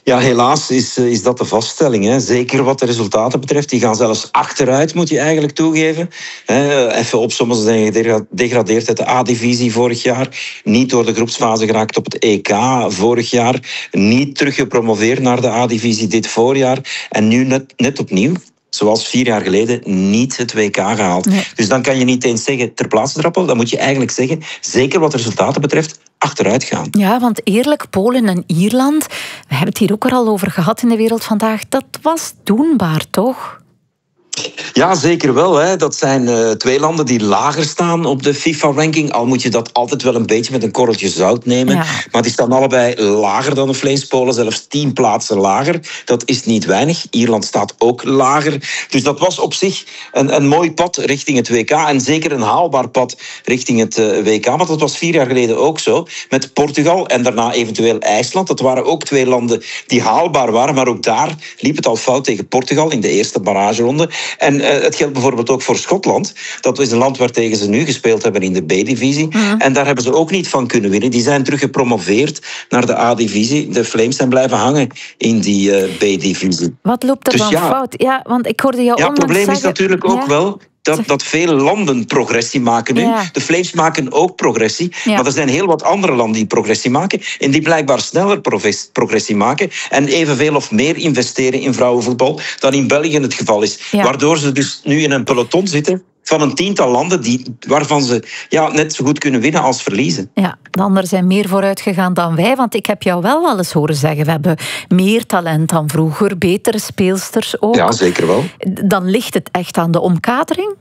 Ja, helaas is dat de vaststelling. Hè. Zeker wat de resultaten betreft. Die gaan zelfs achteruit, moet je eigenlijk toegeven. Even opzommen, ze zijn gedegradeerd uit de A-divisie vorig jaar. Niet door de groepsfase geraakt op het EK vorig jaar. Niet teruggepromoveerd naar de A-divisie dit voorjaar. En nu net opnieuw, zoals 4 jaar geleden, niet het WK gehaald. Nee. Dus dan kan je niet eens zeggen ter plaatse trappelen. Dan moet je eigenlijk zeggen, zeker wat de resultaten betreft, achteruit gaan. Ja, want eerlijk, Polen en Ierland, we hebben het hier ook al over gehad in de wereld vandaag, dat was doenbaar, toch? Ja, zeker wel. Hè. Dat zijn 2 landen die lager staan op de FIFA-ranking. Al moet je dat altijd wel een beetje met een korreltje zout nemen. Ja. Maar die staan allebei lager dan de Vleespolen. Zelfs 10 plaatsen lager. Dat is niet weinig. Ierland staat ook lager. Dus dat was op zich een mooi pad richting het WK. En zeker een haalbaar pad richting het WK. Want dat was 4 jaar geleden ook zo. Met Portugal en daarna eventueel IJsland. Dat waren ook 2 landen die haalbaar waren. Maar ook daar liep het al fout tegen Portugal in de eerste barrageronde. En het geldt bijvoorbeeld ook voor Schotland. Dat is een land waartegen ze nu gespeeld hebben in de B-divisie. En daar hebben ze ook niet van kunnen winnen. Die zijn terug gepromoveerd naar de A-divisie. De Flames zijn blijven hangen in die B-divisie. Wat loopt er dan fout? Ja, want ik hoorde jou het probleem is natuurlijk ook wel dat veel landen progressie maken nu. Ja. De Flames maken ook progressie. Ja. Maar er zijn heel wat andere landen die progressie maken. En die blijkbaar sneller progressie maken. En evenveel of meer investeren in vrouwenvoetbal dan in België het geval is. Ja. Waardoor ze dus nu in een peloton zitten van een 10-tal landen waarvan ze net zo goed kunnen winnen als verliezen. Ja, de anderen zijn meer vooruit gegaan dan wij. Want ik heb jou wel eens horen zeggen, we hebben meer talent dan vroeger, betere speelsters ook. Ja, zeker wel. Dan ligt het echt aan de omkadering?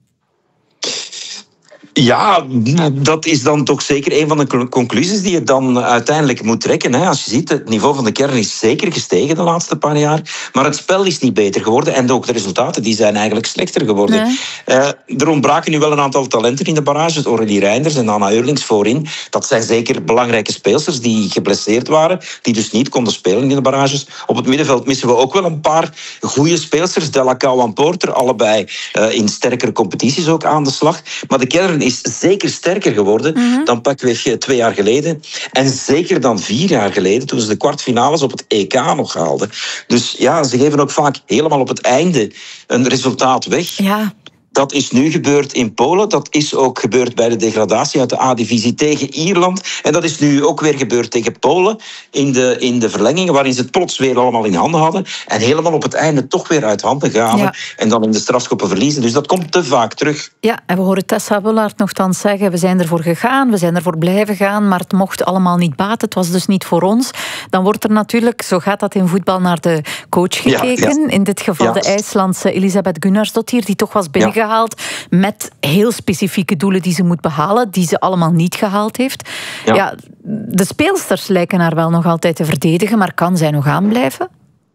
Ja, dat is dan toch zeker een van de conclusies die je dan uiteindelijk moet trekken. Als je ziet, het niveau van de kern is zeker gestegen de laatste paar jaar. Maar het spel is niet beter geworden. En ook de resultaten die zijn eigenlijk slechter geworden. Nee. Er ontbraken nu wel een aantal talenten in de barrages. Aurélie Reinders en Anna Eurlings voorin. Dat zijn zeker belangrijke speelsters die geblesseerd waren. Die dus niet konden spelen in de barrages. Op het middenveld missen we ook wel een paar goede speelsters. Delacau en Porter, allebei in sterkere competities ook aan de slag. Maar de kern is zeker sterker geworden dan pakweg 2 jaar geleden. En zeker dan 4 jaar geleden, toen ze de kwartfinales op het EK nog haalden. Dus ja, ze geven ook vaak helemaal op het einde een resultaat weg. Ja. Dat is nu gebeurd in Polen. Dat is ook gebeurd bij de degradatie uit de A-divisie tegen Ierland. En dat is nu ook weer gebeurd tegen Polen in de verlengingen, waarin ze het plots weer allemaal in handen hadden. En helemaal op het einde toch weer uit handen gaven. Ja. En dan in de strafschoppen verliezen. Dus dat komt te vaak terug. Ja, en we horen Tessa Willaert nogthans zeggen, we zijn ervoor gegaan, we zijn ervoor blijven gaan, maar het mocht allemaal niet baten. Het was dus niet voor ons. Dan wordt er natuurlijk, zo gaat dat in voetbal, naar de coach gekeken. Ja. In dit geval de IJslandse Elisabeth Gunnarsdottir, die toch was binnengehaald. Met heel specifieke doelen die ze moet behalen, die ze allemaal niet gehaald heeft. Ja, de speelsters lijken haar wel nog altijd te verdedigen, maar kan zij nog aanblijven?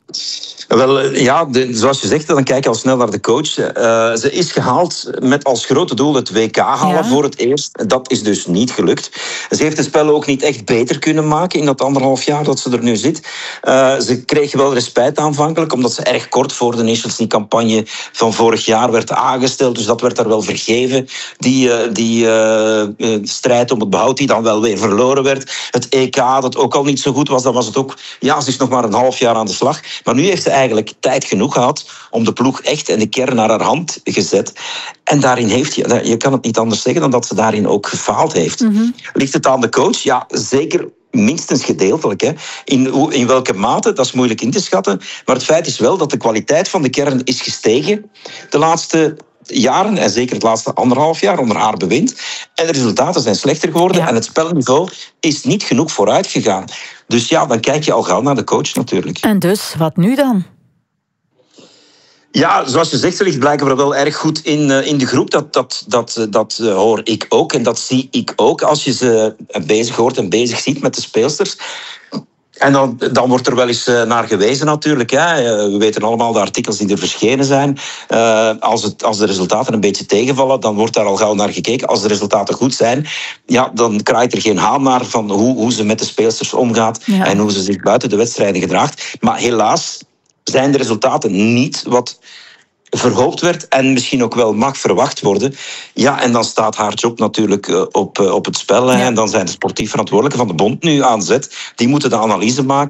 Wel, zoals je zegt, dan kijk je al snel naar de coach. Ze is gehaald met als grote doel het WK halen voor het eerst. Dat is dus niet gelukt. Ze heeft het spel ook niet echt beter kunnen maken in dat 1,5 jaar dat ze er nu zit. Ze kreeg wel respijt aanvankelijk, omdat ze erg kort voor de Nations League-campagne van vorig jaar werd aangesteld. Dus dat werd haar wel vergeven. Die strijd om het behoud die dan wel weer verloren werd. Het EK, dat ook al niet zo goed was, dan was het ook... Ja, ze is nog maar een half jaar aan de slag. Maar nu heeft ze eigenlijk tijd genoeg gehad om de ploeg echt en de kern naar haar hand gezet. En daarin heeft je kan het niet anders zeggen dan dat ze daarin ook gefaald heeft. Ligt het aan de coach? Ja, zeker. Minstens gedeeltelijk. Hè. In welke mate, dat is moeilijk in te schatten. Maar het feit is wel dat de kwaliteit van de kern is gestegen de laatste jaren, en zeker het laatste 1,5 jaar onder haar bewind. En de resultaten zijn slechter geworden en het spelniveau is niet genoeg vooruit gegaan. Dus ja, dan kijk je al gauw naar de coach natuurlijk. En dus, wat nu dan? Ja, zoals je zegt, ze ligt blijkbaar wel erg goed in de groep. Dat hoor ik ook en dat zie ik ook als je ze bezig hoort en bezig ziet met de speelsters. En dan wordt er wel eens naar gewezen natuurlijk. Hè. We weten allemaal de artikels die er verschenen zijn. Als de resultaten een beetje tegenvallen, dan wordt daar al gauw naar gekeken. Als de resultaten goed zijn, dan kraait er geen haan naar van hoe ze met de speelsters omgaat en hoe ze zich buiten de wedstrijden gedraagt. Maar helaas zijn de resultaten niet wat verhoopt werd en misschien ook wel mag verwacht worden. Ja, en dan staat haar job natuurlijk op het spel. En dan zijn de sportief verantwoordelijken van de bond nu aan zet. Die moeten de analyse maken.